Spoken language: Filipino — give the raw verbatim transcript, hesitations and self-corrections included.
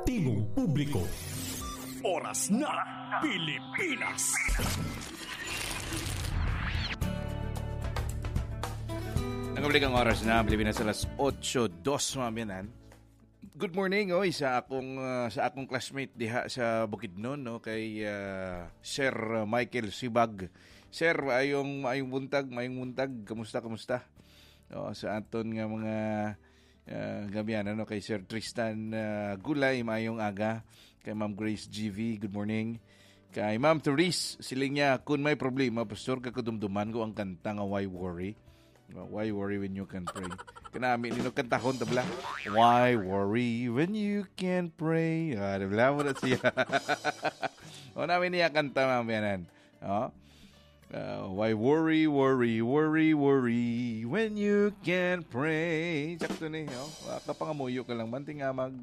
tingong publiko. Oras na Pilipinas. Nagabalik ang oras na Pilipinas alas eight dos mga biyanan. Good morning oy sa akong uh, sa akong classmate diha sa Bukidnon no kay uh, Sir Michael Sibag. Sir, ayong ayong buntag, mayong buntag. Kamusta kamusta? O, sa aton nga mga uh, gabiyan ano kay Sir Tristan uh, Gulay mayong aga, kay Ma'am Grace G V, good morning. Kay Ma'am Therese siling niya kun may problema pastor kakadumduman ko ang kanta nga Why Worry. Why worry when you can pray? Kanami nino kantahon tabla. Why worry when you can pray? Ah, tabla mo na siya. O namin niya kanta mamayanan. Oh. Uh, why worry, worry, worry, worry when you can pray? Sakto ni, oh. Kapangamuyo ka lang man tinga mag